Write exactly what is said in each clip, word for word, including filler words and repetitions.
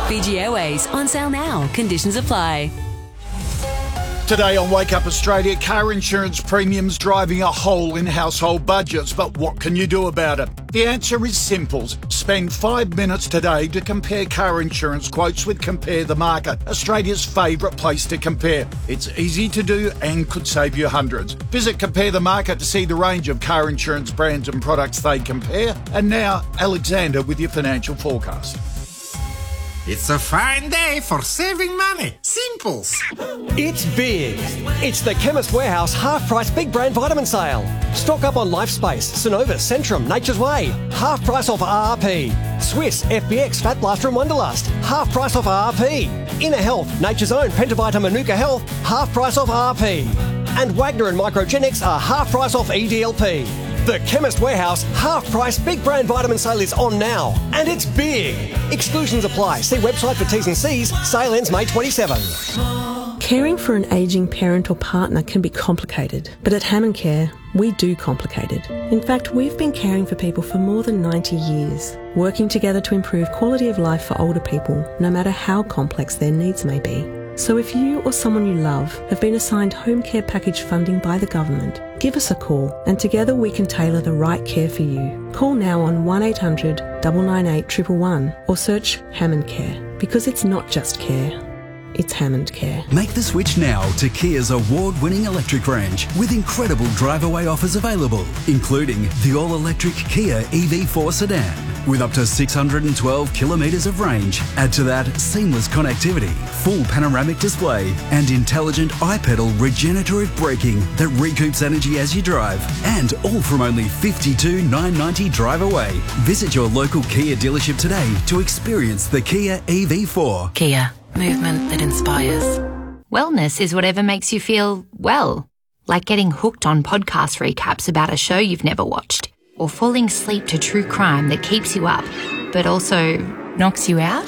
Fiji Airways, on sale now. Conditions apply. Today on Wake Up Australia, car insurance premiums driving a hole in household budgets. But what can you do about it? The answer is simple. Spend five minutes today to compare car insurance quotes with Compare the Market, Australia's favourite place to compare. It's easy to do and could save you hundreds. Visit Compare the Market to see the range of car insurance brands and products they compare. And now, Alexander with your financial forecast. It's a fine day for saving money. Simples. It's big. It's the Chemist Warehouse half-price big brand vitamin sale. Stock up on LifeSpace, Synovus, Centrum, Nature's Way. Half price off R R P. Swiss, F B X, Fat Blaster and Wonderlust. Half price off R R P. Inner Health, Nature's Own, Pentavita, Manuka Health. Half price off R R P. And Wagner and Microgenics are half price off E D L P. The Chemist Warehouse half-price big brand vitamin sale is on now, and it's big. Exclusions apply. See website for T's and C's. Sale ends May twenty-seventh. Caring for an ageing parent or partner can be complicated, but at Hammond Care, we do complicated. In fact, we've been caring for people for more than ninety years, working together to improve quality of life for older people, no matter how complex their needs may be. So if you or someone you love have been assigned home care package funding by the government, give us a call and together we can tailor the right care for you. Call now on one eight hundred, nine nine eight, one one one or search Hammond Care, because it's not just care, it's Hammond Care. Make the switch now to Kia's award-winning electric range with incredible drive-away offers available, including the all-electric Kia E V four sedan with up to six hundred twelve kilometres of range. Add to that seamless connectivity, full panoramic display and intelligent iPedal regenerative braking that recoups energy as you drive, and all from only fifty-two thousand nine hundred ninety drive away. Visit your local Kia dealership today to experience the Kia E V four. Kia. Movement that inspires. Wellness is whatever makes you feel well, like getting hooked on podcast recaps about a show you've never watched, or falling asleep to true crime that keeps you up, but also knocks you out.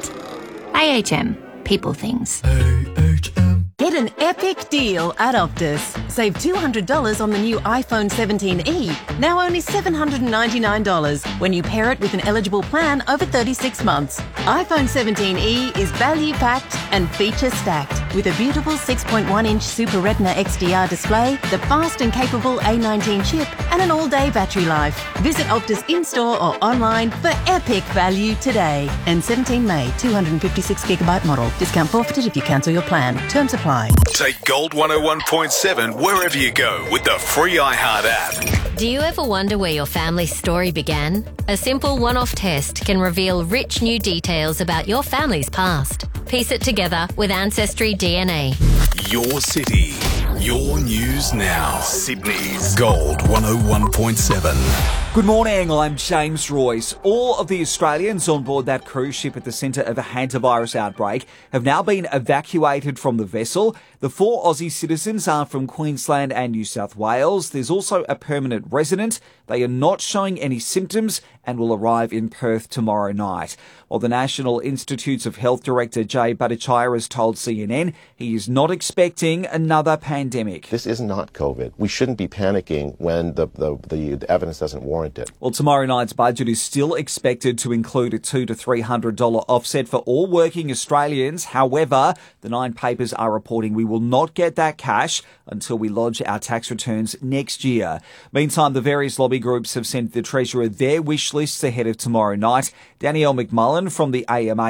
A H M. People things. A H M. Get an epic deal at Optus. Save two hundred dollars on the new iPhone seventeen e, now only seven hundred ninety-nine dollars when you pair it with an eligible plan over thirty-six months. iPhone seventeen e is value-packed and feature-stacked with a beautiful six point one inch Super Retina X D R display, the fast and capable A nineteen chip, and an all-day battery life. Visit Optus in-store or online for epic value today. And seventeen May, two hundred fifty-six gigabyte model. Discount forfeited if you cancel your plan. Terms apply. Take Gold one oh one point seven wherever you go with the free iHeart app. Do you ever wonder where your family's story began? A simple one-off test can reveal rich new details about your family's past. Piece it together with Ancestry D N A. Your city, your news now. Sydney's Gold one oh one point seven. Good morning, I'm James Royce. All of the Australians on board that cruise ship at the centre of a hantavirus outbreak have now been evacuated from the vessel. The four Aussie citizens are from Queensland and New South Wales. There's also a permanent resident. They are not showing any symptoms and will arrive in Perth tomorrow night. While the National Institutes of Health Director Jay Bhattacharya has told C N N he is not expecting another pandemic. This is not COVID. We shouldn't be panicking when the, the, the, the evidence doesn't warrant it. Well, tomorrow night's budget is still expected to include a two to three hundred dollar offset for all working Australians. However, the nine papers are reporting we will not get that cash until we lodge our tax returns next year. Meantime, the various lobby groups have sent the Treasurer their wish lists ahead of tomorrow night. Danielle McMullen from the A M A